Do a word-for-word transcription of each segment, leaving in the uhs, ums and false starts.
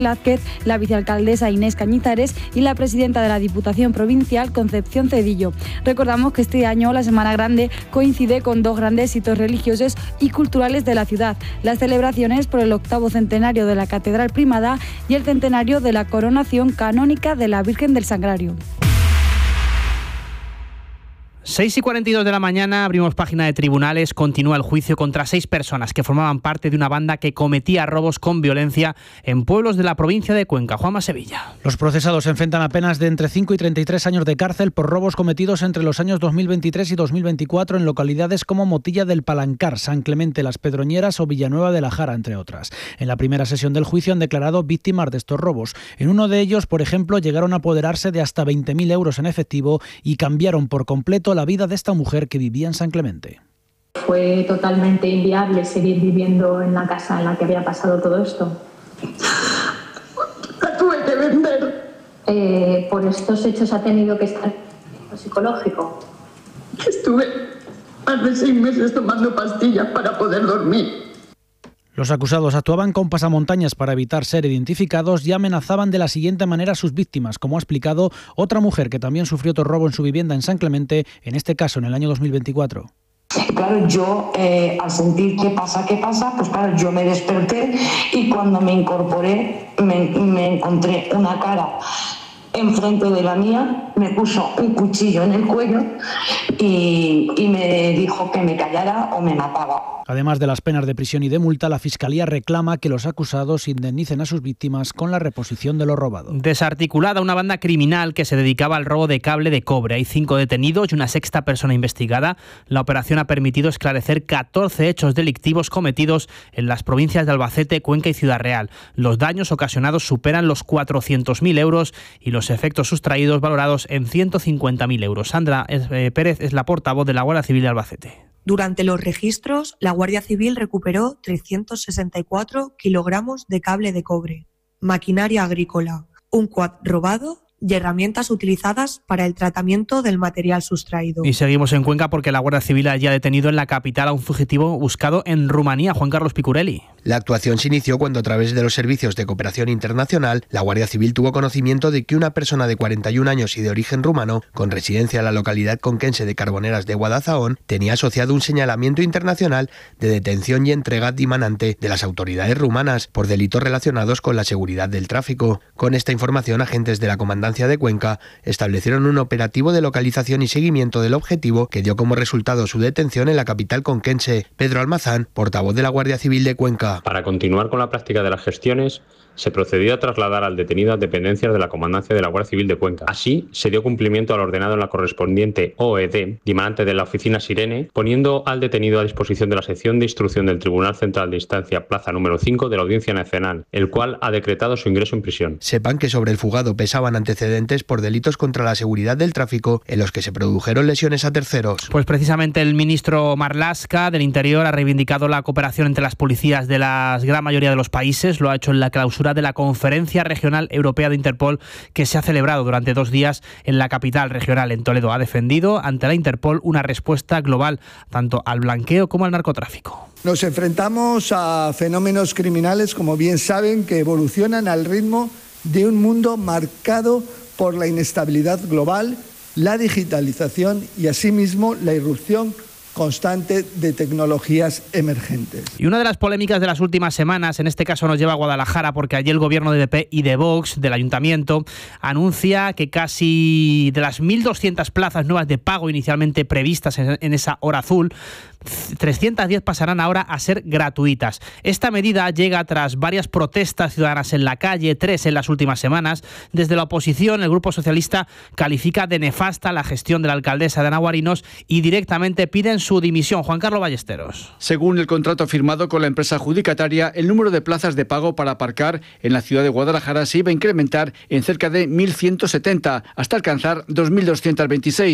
Velázquez, la vicealcaldesa Inés Cañizares y la presidenta de la Diputación Provincial, Concepción Cedillo. Recordamos que este año la Semana Grande coincide con dos grandes hitos religiosos y culturales de la ciudad: las celebraciones por el octavo centenario de la Catedral Primada y el centenario de la coronación canónica de la Virgen del Sagrario. seis y cuarenta y dos de la mañana, abrimos página de tribunales. Continúa el juicio contra seis personas que formaban parte de una banda que cometía robos con violencia en pueblos de la provincia de Cuenca. Juanma Sevilla. Los procesados se enfrentan a penas de entre cinco y treinta y tres años de cárcel por robos cometidos entre los años dos mil veintitrés y dos mil veinticuatro en localidades como Motilla del Palancar, San Clemente Las Pedroñeras o Villanueva de la Jara, entre otras. En la primera sesión del juicio han declarado víctimas de estos robos. En uno de ellos, por ejemplo, llegaron a apoderarse de hasta veinte mil euros en efectivo y cambiaron por completo la vida de esta mujer que vivía en San Clemente. Fue totalmente inviable seguir viviendo en la casa en la que había pasado todo esto. La tuve que vender. Eh, por estos hechos ha tenido que estar psicológico. Estuve más de seis meses tomando pastillas para poder dormir. Los acusados actuaban con pasamontañas para evitar ser identificados y amenazaban de la siguiente manera a sus víctimas, como ha explicado otra mujer que también sufrió otro robo en su vivienda en San Clemente, en este caso en el año dos mil veinticuatro. Claro, yo eh, al sentir qué pasa, qué pasa, pues claro, yo me desperté y cuando me incorporé me, me encontré una cara enfrente de la mía, me puso un cuchillo en el cuello y, y me dijo que me callara o me mataba. Además de las penas de prisión y de multa, la Fiscalía reclama que los acusados indemnicen a sus víctimas con la reposición de lo robado. Desarticulada una banda criminal que se dedicaba al robo de cable de cobre. Hay cinco detenidos y una sexta persona investigada. La operación ha permitido esclarecer catorce hechos delictivos cometidos en las provincias de Albacete, Cuenca y Ciudad Real. Los daños ocasionados superan los cuatrocientos mil euros y los efectos sustraídos valorados en ciento cincuenta mil euros. Sandra Pérez es la portavoz de la Guardia Civil de Albacete. Durante los registros, la Guardia Civil recuperó trescientos sesenta y cuatro kilogramos de cable de cobre, maquinaria agrícola, un quad robado y herramientas utilizadas para el tratamiento del material sustraído. Y seguimos en Cuenca porque la Guardia Civil ha ya detenido en la capital a un fugitivo buscado en Rumanía. Juan Carlos Picurelli. La actuación se inició cuando, a través de los servicios de cooperación internacional, la Guardia Civil tuvo conocimiento de que una persona de cuarenta y un años y de origen rumano, con residencia en la localidad conquense de Carboneras de Guadalajara, tenía asociado un señalamiento internacional de detención y entrega dimanante de las autoridades rumanas por delitos relacionados con la seguridad del tráfico. Con esta información, agentes de la Comandancia de Cuenca establecieron un operativo de localización y seguimiento del objetivo que dio como resultado su detención en la capital conquense. Pedro Almazán, portavoz de la Guardia Civil de Cuenca. Para continuar con la práctica de las gestiones, se procedió a trasladar al detenido a dependencias de la Comandancia de la Guardia Civil de Cuenca. Así, se dio cumplimiento al ordenado en la correspondiente O E D, dimanante de la oficina Sirene, poniendo al detenido a disposición de la sección de instrucción del Tribunal Central de Instancia Plaza número cinco de la Audiencia Nacional, el cual ha decretado su ingreso en prisión. Sepan que sobre el fugado pesaban antecedentes por delitos contra la seguridad del tráfico en los que se produjeron lesiones a terceros. Pues precisamente el ministro Marlaska del Interior ha reivindicado la cooperación entre las policías de la gran mayoría de los países. Lo ha hecho en la clausura de la Conferencia Regional Europea de Interpol, que se ha celebrado durante dos días en la capital regional, en Toledo. Ha defendido ante la Interpol una respuesta global tanto al blanqueo como al narcotráfico. Nos enfrentamos a fenómenos criminales, como bien saben, que evolucionan al ritmo de un mundo marcado por la inestabilidad global, la digitalización y asimismo la irrupción constante de tecnologías emergentes. Y una de las polémicas de las últimas semanas, en este caso nos lleva a Guadalajara, porque allí el gobierno de B P y de Vox, del ayuntamiento, anuncia que casi de las mil doscientas plazas nuevas de pago inicialmente previstas en, en esa hora azul, trescientas diez pasarán ahora a ser gratuitas. Esta medida llega tras varias protestas ciudadanas en la calle, tres en las últimas semanas. Desde la oposición, el Grupo Socialista califica de nefasta la gestión de la alcaldesa de Naguarinos y directamente piden su dimisión. Juan Carlos Ballesteros. Según el contrato firmado con la empresa adjudicataria, el número de plazas de pago para aparcar en la ciudad de Guadalajara se iba a incrementar en cerca de mil ciento setenta hasta alcanzar dos mil doscientos veintiséis.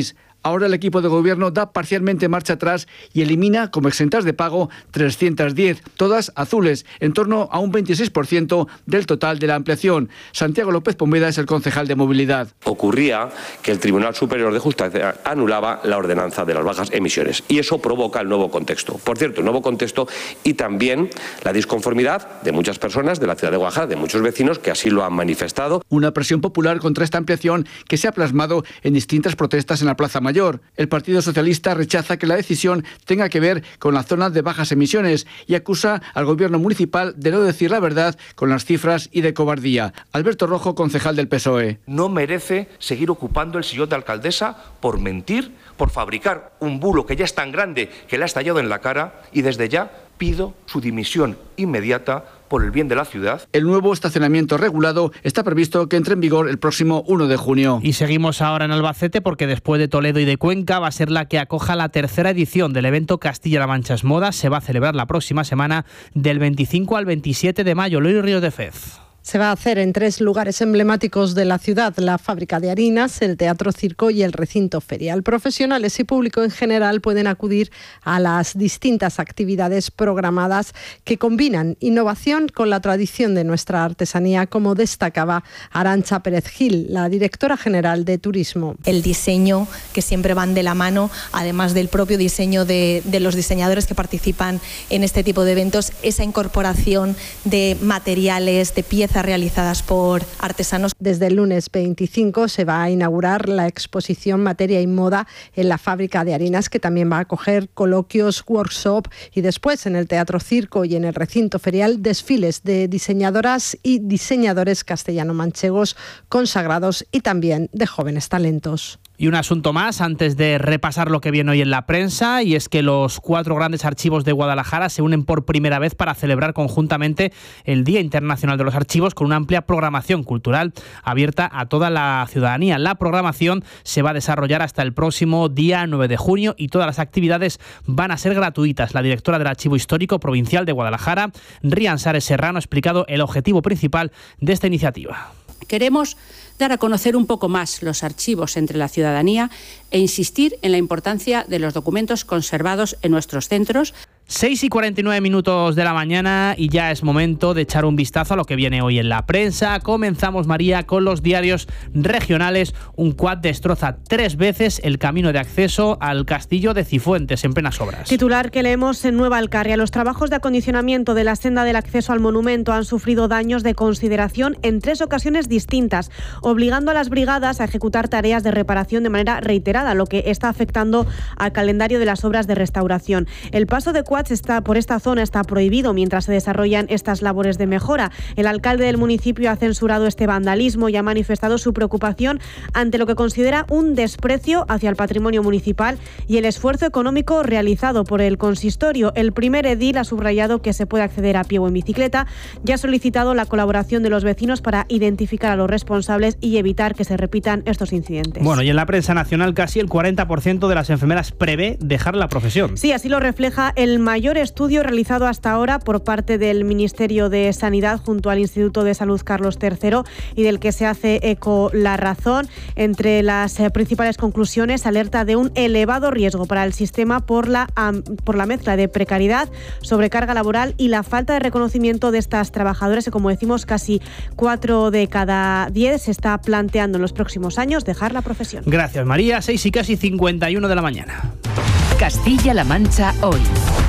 Ahora el equipo de gobierno da parcialmente marcha atrás y elimina como exentas de pago trescientas diez, todas azules, en torno a un veintiséis por ciento del total de la ampliación. Santiago López Pomeda es el concejal de movilidad. Ocurría que el Tribunal Superior de Justicia anulaba la ordenanza de las bajas emisiones y eso provoca el nuevo contexto. Por cierto, el nuevo contexto y también la disconformidad de muchas personas de la ciudad de Guadalajara, de muchos vecinos que así lo han manifestado. Una presión popular contra esta ampliación que se ha plasmado en distintas protestas en la Plaza Mayor. El Partido Socialista rechaza que la decisión tenga que ver con la zona de bajas emisiones y acusa al gobierno municipal de no decir la verdad con las cifras y de cobardía. Alberto Rojo, concejal del P S O E. No merece seguir ocupando el sillón de alcaldesa por mentir, por fabricar un bulo que ya es tan grande que le ha estallado en la cara, y desde ya pido su dimisión inmediata por el bien de la ciudad. El nuevo estacionamiento regulado está previsto que entre en vigor el próximo uno de junio. Y seguimos ahora en Albacete porque después de Toledo y de Cuenca va a ser la que acoja la tercera edición del evento Castilla-La Mancha es Moda. Se va a celebrar la próxima semana del veinticinco al veintisiete de mayo. Loiro Ríos de Fez. Se va a hacer en tres lugares emblemáticos de la ciudad: la fábrica de harinas, el Teatro Circo y el recinto ferial. Profesionales y público en general pueden acudir a las distintas actividades programadas que combinan innovación con la tradición de nuestra artesanía, como destacaba Arantxa Pérez Gil, la directora general de Turismo. El diseño, que siempre van de la mano, además del propio diseño de, de los diseñadores que participan en este tipo de eventos, esa incorporación de materiales, de piezas realizadas por artesanos. Desde el lunes veinticinco se va a inaugurar la exposición Materia y Moda en la fábrica de harinas, que también va a acoger coloquios, workshop y después en el Teatro Circo y en el recinto ferial desfiles de diseñadoras y diseñadores castellano-manchegos consagrados y también de jóvenes talentos. Y un asunto más antes de repasar lo que viene hoy en la prensa, y es que los cuatro grandes archivos de Guadalajara se unen por primera vez para celebrar conjuntamente el Día Internacional de los Archivos con una amplia programación cultural abierta a toda la ciudadanía. La programación se va a desarrollar hasta el próximo día nueve de junio y todas las actividades van a ser gratuitas. La directora del Archivo Histórico Provincial de Guadalajara, Ría Sares Serrano, ha explicado el objetivo principal de esta iniciativa. Queremos dar a conocer un poco más los archivos entre la ciudadanía e insistir en la importancia de los documentos conservados en nuestros centros. seis y cuarenta y nueve minutos de la mañana y ya es momento de echar un vistazo a lo que viene hoy en la prensa. Comenzamos, María, con los diarios regionales. Un quad destroza tres veces el camino de acceso al castillo de Cifuentes en plenas obras. Titular que leemos en Nueva Alcarria. Los trabajos de acondicionamiento de la senda del acceso al monumento han sufrido daños de consideración en tres ocasiones distintas, obligando a las brigadas a ejecutar tareas de reparación de manera reiterada, lo que está afectando al calendario de las obras de restauración. El paso de quads está, por esta zona está prohibido mientras se desarrollan estas labores de mejora. El alcalde del municipio ha censurado este vandalismo y ha manifestado su preocupación ante lo que considera un desprecio hacia el patrimonio municipal y el esfuerzo económico realizado por el consistorio. El primer edil ha subrayado que se puede acceder a pie o en bicicleta y ha solicitado la colaboración de los vecinos para identificar a los responsables y evitar que se repitan estos incidentes. Bueno, y en la prensa nacional casi el cuarenta por ciento de las enfermeras prevé dejar la profesión. Sí, así lo refleja el mayor estudio realizado hasta ahora por parte del Ministerio de Sanidad junto al Instituto de Salud Carlos tercero y del que se hace eco La Razón. Entre las eh, principales conclusiones, alerta de un elevado riesgo para el sistema por la, um, por la mezcla de precariedad, sobrecarga laboral y la falta de reconocimiento de estas trabajadoras, y como decimos, casi cuatro de cada diez se está planteando en los próximos años dejar la profesión. Gracias, María. seis y casi cincuenta y uno de la mañana. Castilla-La Mancha hoy.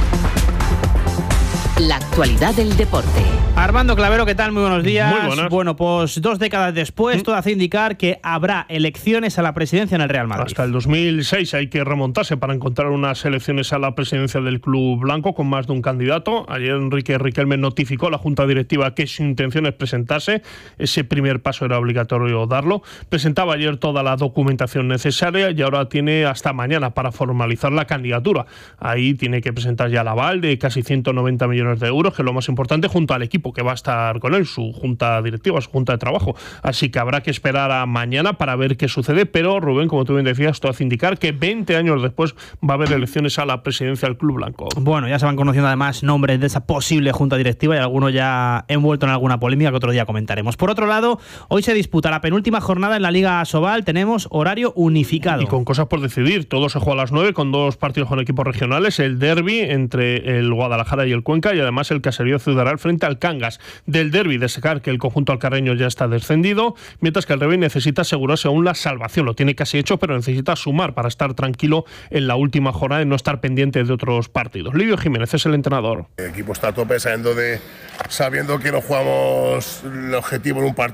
La actualidad del deporte. Armando Clavero, ¿qué tal? Muy buenos días. Muy buenas. Bueno, pues dos décadas después, ¿Mm? todo hace indicar que habrá elecciones a la presidencia en el Real Madrid. Hasta el dos mil seis hay que remontarse para encontrar unas elecciones a la presidencia del club blanco con más de un candidato. Ayer Enrique Riquelme notificó a la Junta Directiva que su intención es presentarse. Ese primer paso era obligatorio darlo. Presentaba ayer toda la documentación necesaria y ahora tiene hasta mañana para formalizar la candidatura. Ahí tiene que presentar ya el aval de casi ciento noventa millones millones de euros, que es lo más importante, junto al equipo que va a estar con él, su junta directiva, su junta de trabajo. Así que habrá que esperar a mañana para ver qué sucede, pero Rubén, como tú bien decías, esto hace indicar que veinte años después va a haber elecciones a la presidencia del Club Blanco. Bueno, ya se van conociendo además nombres de esa posible junta directiva y algunos ya envuelto en alguna polémica que otro día comentaremos. Por otro lado, hoy se disputa la penúltima jornada en la Liga Asobal, tenemos horario unificado. Y con cosas por decidir, todo se juega a las nueve con dos partidos con equipos regionales, el derbi entre el Guadalajara y el Cuenca y además el Caserío Ciudad Real frente al Cangas. Del derbi destacar que el conjunto alcarreño ya está descendido, mientras que el Rey necesita asegurarse aún la salvación, lo tiene casi hecho, pero necesita sumar para estar tranquilo en la última jornada y no estar pendiente de otros partidos. Livio Jiménez es el entrenador. El equipo está a tope sabiendo, de, sabiendo que no jugamos el objetivo en un partido